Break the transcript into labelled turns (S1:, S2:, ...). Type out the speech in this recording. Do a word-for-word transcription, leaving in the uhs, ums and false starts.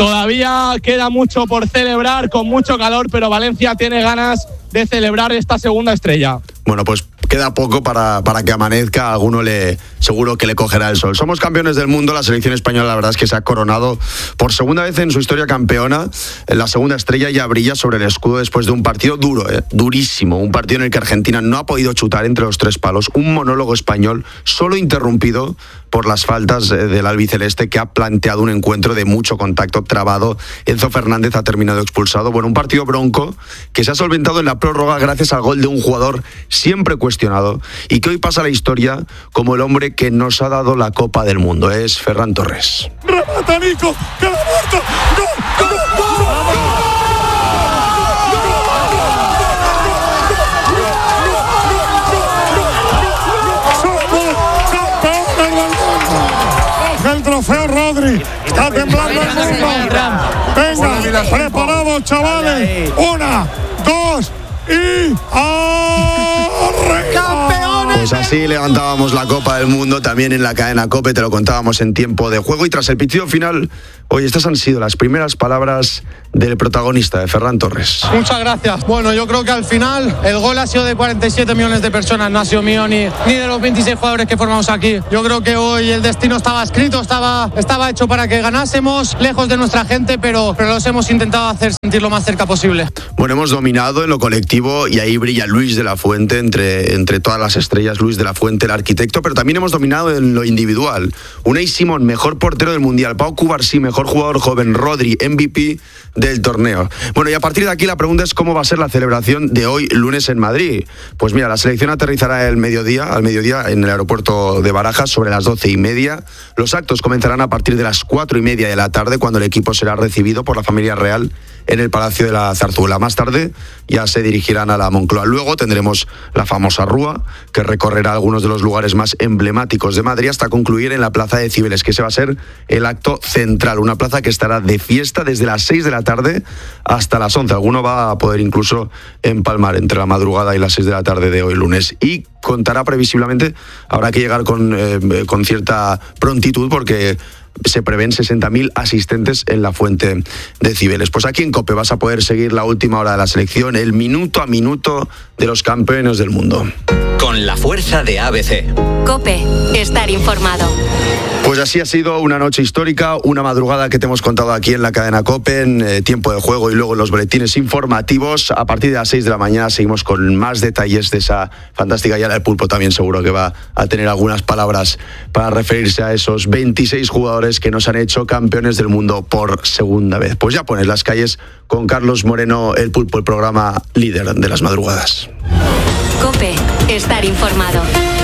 S1: Todavía queda mucho por celebrar, con mucho calor, pero Valencia tiene ganas de celebrar esta segunda estrella.
S2: Bueno, pues queda poco para, para que amanezca, a alguno le, seguro que le cogerá el sol. Somos campeones del mundo, la selección española la verdad es que se ha coronado por segunda vez en su historia campeona. La segunda estrella ya brilla sobre el escudo después de un partido duro, eh, durísimo, un partido en el que Argentina no ha podido chutar entre los tres palos, un monólogo español solo interrumpido por las faltas del albiceleste, que ha planteado un encuentro de mucho contacto trabado. Enzo Fernández ha terminado expulsado. Bueno, un partido bronco que se ha solventado en la prórroga gracias al gol de un jugador siempre cuestionado y que hoy pasa a la historia como el hombre que nos ha dado la Copa del Mundo. Es Ferran Torres.
S3: ¡Remata, Nico! ¡Que la muerto! ¡Gol! ¡Gol! ¡Gol! El trofeo Rodri, está temblando el mundo. Venga, preparados, chavales. Una, dos y ¡campeones!
S2: Pues así levantábamos la Copa del Mundo también en la cadena COPE, te lo contábamos en tiempo de juego. Y tras el pitido final, oye, estas han sido las primeras palabras del protagonista, de Ferran Torres.
S1: Muchas gracias. Bueno, yo creo que al final el gol ha sido de cuarenta y siete millones de personas, no ha sido mío ni, ni de los veintiséis jugadores que formamos aquí. Yo creo que hoy el destino estaba escrito, estaba, estaba hecho para que ganásemos, lejos de nuestra gente, pero, pero los hemos intentado hacer sentir lo más cerca posible.
S2: Bueno, hemos dominado en lo colectivo y ahí brilla Luis de la Fuente entre, entre todas las estrellas, Luis de la Fuente, el arquitecto, pero también hemos dominado en lo individual. Unai Simón, mejor portero del Mundial, Pau Cubarsí, mejor jugador joven, Rodri, M V P del torneo. Bueno, y a partir de aquí la pregunta es cómo va a ser la celebración de hoy lunes en Madrid. Pues mira, la selección aterrizará el mediodía, al mediodía en el aeropuerto de Barajas sobre las doce y media. Los actos comenzarán a partir de las cuatro y media de la tarde, cuando el equipo será recibido por la familia real en el Palacio de la Zarzuela. Más tarde ya se dirigirán a la Moncloa. Luego tendremos la famosa Rúa, que recorrerá algunos de los lugares más emblemáticos de Madrid hasta concluir en la Plaza de Cibeles, que ese va a ser el acto central. Una plaza que estará de fiesta desde las seis de la tarde hasta las once. Alguno va a poder incluso empalmar entre la madrugada y las seis de la tarde de hoy lunes. Y contará previsiblemente, habrá que llegar con, eh, con cierta prontitud porque se prevén sesenta mil asistentes en la Fuente de Cibeles. Pues aquí en COPE vas a poder seguir la última hora de la selección, el minuto a minuto de los campeones del mundo.
S4: Con la fuerza de A B C.
S5: COPE, estar informado.
S2: Pues así ha sido una noche histórica, una madrugada que te hemos contado aquí en la cadena COPE, en eh, tiempo de juego y luego en los boletines informativos. A partir de las seis de la mañana seguimos con más detalles de esa fantástica Yala. El Pulpo también seguro que va a tener algunas palabras para referirse a esos veintiséis jugadores que nos han hecho campeones del mundo por segunda vez. Pues ya pones las calles con Carlos Moreno, El Pulpo, el programa líder de las madrugadas.
S5: COPE, estar informado.